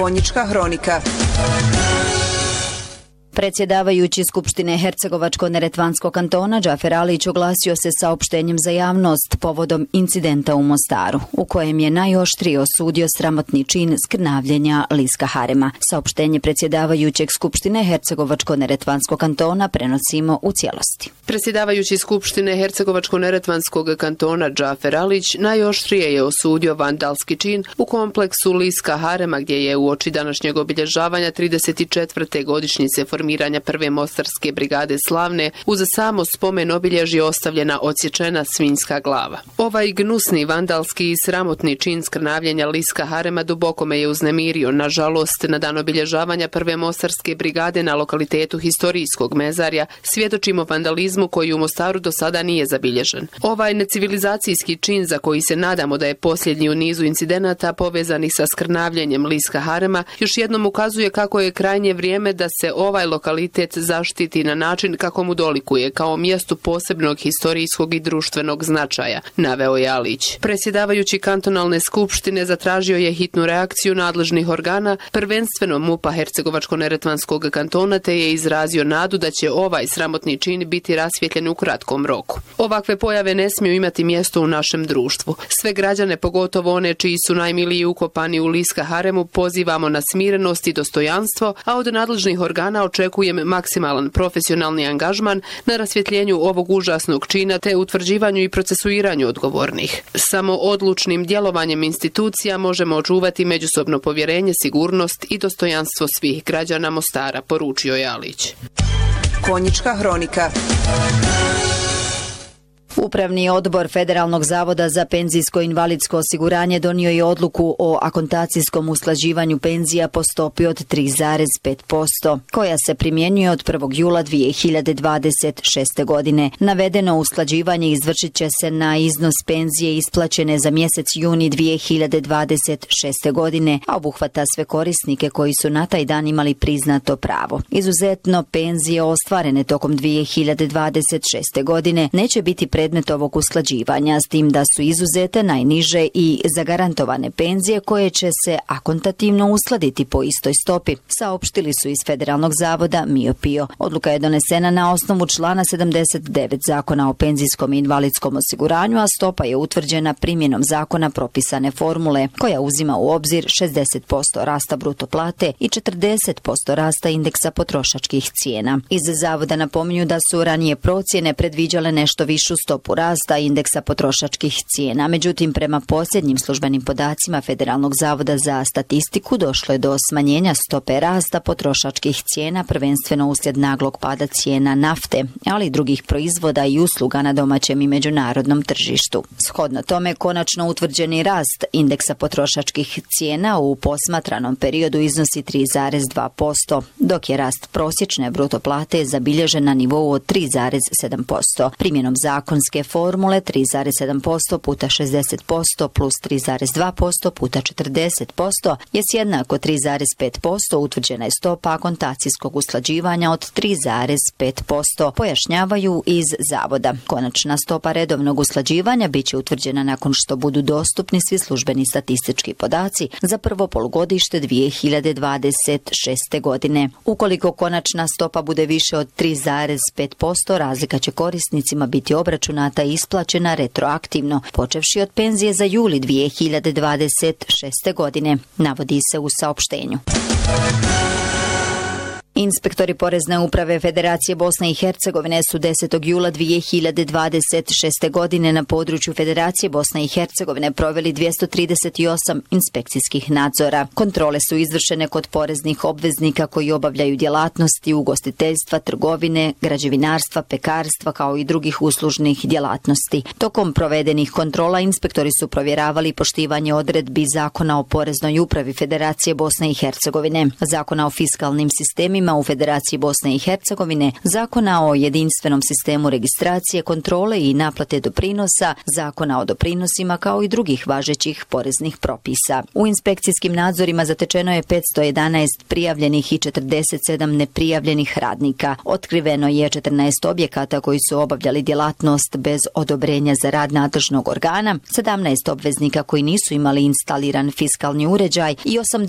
Konjička hronika. Predsjedavajući Skupštine Hercegovačko-neretvanskog kantona Džafer Alić oglasio se saopštenjem za javnost povodom incidenta u Mostaru, u kojem je najoštrije osudio sramotni čin skrnavljenja Liska Harema. Saopštenje predsjedavajućeg Skupštine Hercegovačko-neretvanskog kantona prenosimo u cijelosti. Predsjedavajući Skupštine Hercegovačko-neretvanskog kantona Džafer Alić najoštrije je osudio vandalski čin u kompleksu Liska Harema, gdje je uoči današnjeg obilježavanja 34. godišnjice formiranja prve mostarske brigade Slavne uz samo spomen obilježje ostavljena odsječena svinjska glava. Ovaj gnusni vandalski i sramotni čin skrnavljenja Liska Harema duboko me je uznemirio. Nažalost, na dan obilježavanja prve mostarske brigade na lokalitetu historijskog mezarja svjedočimo vandalizmu koji u Mostaru do sada nije zabilježen. Ovaj necivilizacijski čin, za koji se nadamo da je posljednji u nizu incidenata povezanih sa skrnavljenjem Liska Harema, još jednom ukazuje kako je krajnje vrijeme da se ovaj lokalitet zaštiti na način kako mu dolikuje, kao mjestu posebnog historijskog i društvenog značaja, naveo je Alić. Predsjedavajući kantonalne skupštine zatražio je hitnu reakciju nadležnih organa, prvenstveno MUP-a Hercegovačko-neretvanskog kantona, te je izrazio nadu da će ovaj sramotni čin biti rasvjetljen u kratkom roku. Ovakve pojave ne smiju imati mjesto u našem društvu. Sve građane, pogotovo one čiji su najmiliji ukopani u Liska Haremu, pozivamo na smirenost i dostojanstvo, a od nadležnih organa očekujem maksimalan profesionalni angažman na rasvjetljenju ovog užasnog čina te utvrđivanju i procesuiranju odgovornih. Samo odlučnim djelovanjem institucija možemo očuvati međusobno povjerenje, sigurnost i dostojanstvo svih građana Mostara, poručio je Alić. Konjička hronika. Upravni odbor Federalnog zavoda za penzijsko i invalidsko osiguranje donio je odluku o akontacijskom usklađivanju penzija po stopi od 3,5%, koja se primjenjuje od 1. jula 2026. godine. Navedeno usklađivanje izvršit će se na iznos penzije isplaćene za mjesec juni 2026. godine, a obuhvata sve korisnike koji su na taj dan imali priznato pravo. Izuzetno, penzije ostvarene tokom 2026. godine neće biti predmet ovog usklađivanja, s tim da su izuzete najniže i zagarantovane penzije koje će se akontativno uskladiti po istoj stopi, saopštili su iz Federalnog zavoda MIOPIO. Odluka je donesena na osnovu člana 79 Zakona o penzijskom i invalidskom osiguranju, a stopa je utvrđena primjenom zakona propisane formule, koja uzima u obzir 60% rasta bruto plate i 40% rasta indeksa potrošačkih cijena. Iz zavoda napominju da su ranije procjene predviđale nešto višu stopu rasta indeksa potrošačkih cijena. Međutim, prema posljednjim službenim podacima Federalnog zavoda za statistiku došlo je do smanjenja stope rasta potrošačkih cijena, prvenstveno uslijed naglog pada cijena nafte, ali i drugih proizvoda i usluga na domaćem i međunarodnom tržištu. Shodno tome, konačno utvrđeni rast indeksa potrošačkih cijena u posmatranom periodu iznosi 3,2%, dok je rast prosječne bruto plate zabilježen na nivou od 3,7%. Primjenom zakonske formule 3,7% puta 60% plus 3,2% puta 40% je jednako 3,5%, utvrđena je stopa akontacijskog usklađivanja od 3,5%, pojašnjavaju iz zavoda. Konačna stopa redovnog usklađivanja bit će utvrđena nakon što budu dostupni svi službeni statistički podaci za prvo polugodište 2026. godine. Ukoliko konačna stopa bude više od 3,5%, razlika će korisnicima biti obračunata i isplaćena retroaktivno, počevši od penzije za juli 2026. godine, navodi se u saopštenju. Inspektori Porezne uprave Federacije Bosne i Hercegovine su 10. jula 2026. godine na području Federacije Bosne i Hercegovine proveli 238 inspekcijskih nadzora. Kontrole su izvršene kod poreznih obveznika koji obavljaju djelatnosti ugostiteljstva, trgovine, građevinarstva, pekarstva kao i drugih uslužnih djelatnosti. Tokom provedenih kontrola inspektori su provjeravali poštivanje odredbi Zakona o Poreznoj upravi Federacije Bosne i Hercegovine, Zakona o fiskalnim sistemima u Federaciji Bosne i Hercegovine, Zakona o jedinstvenom sistemu registracije, kontrole i naplate doprinosa, Zakona o doprinosima kao i drugih važećih poreznih propisa. U inspekcijskim nadzorima zatečeno je 511 prijavljenih i 47 neprijavljenih radnika. Otkriveno je 14 objekata koji su obavljali djelatnost bez odobrenja za rad nadležnog organa, 17 obveznika koji nisu imali instaliran fiskalni uređaj i 80